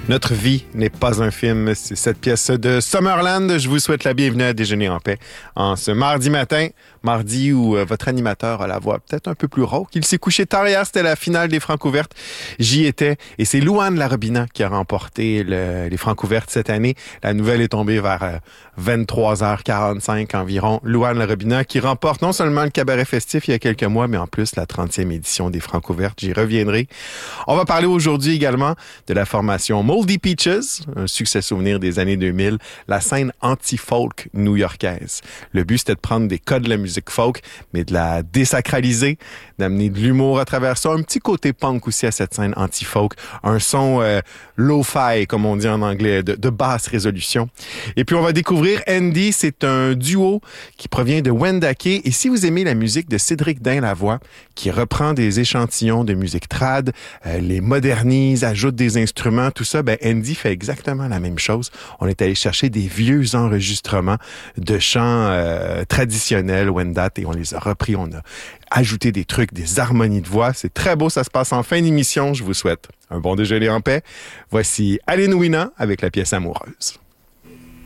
Notre vie n'est pas un film. C'est cette pièce de Summerland. Je vous souhaite la bienvenue à Déjeuner en paix en ce mardi matin. Mardi où votre animateur a la voix peut-être un peu plus rauque. Il s'est couché tard hier, c'était la finale des Francouvertes. J'y étais et c'est Louane Larobina qui a remporté les Francouvertes cette année. La nouvelle est tombée vers 23h45 environ. Louane Larobina qui remporte non seulement le cabaret festif il y a quelques mois, mais en plus la 30e édition des Francouvertes. J'y reviendrai. On va parler aujourd'hui également de la formation Moldy Peaches, un succès souvenir des années 2000, la scène anti-folk new-yorkaise. Le but, c'était de prendre des codes de la musique folk, mais de la désacraliser, d'amener de l'humour à travers ça, un petit côté punk aussi à cette scène anti-folk, un son lo-fi, comme on dit en anglais, de basse résolution. Et puis, on va découvrir Andy, c'est un duo qui provient de Wendake, et si vous aimez la musique de Cédric Dain-Lavoie, qui reprend des échantillons de musique trad, les modernise, ajoute des instruments, tout ça, ben Andy fait exactement la même chose. On est allé chercher des vieux enregistrements de chants traditionnels, Wendat, et on les a repris, on a ajouté des trucs, des harmonies de voix. C'est très beau, ça se passe en fin d'émission. Je vous souhaite un bon déjeuner en paix. Voici Aline Ouina avec la pièce Amoureuse.